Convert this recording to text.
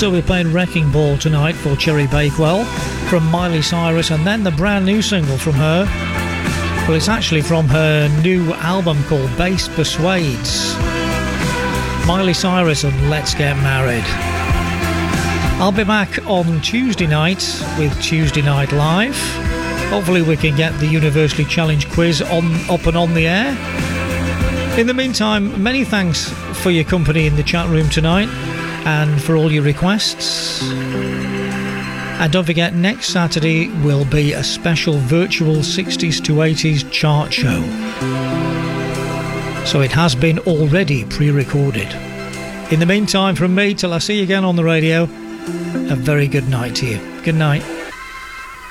Also, we're playing Wrecking Ball tonight for Cherry Bakewell from Miley Cyrus, and then the brand new single from her. Well, it's actually from her new album called Bass Persuades. Miley Cyrus and Let's Get Married. I'll be back on Tuesday night with Tuesday Night Live. Hopefully we can get the Universally Challenged quiz up and on the air. In the meantime, many thanks for your company in the chat room tonight and for all your requests. And don't forget, next Saturday will be a special virtual 60s to 80s chart show. So it has been already pre-recorded. In the meantime, from me till I see you again on the radio, a very good night to you. Good night.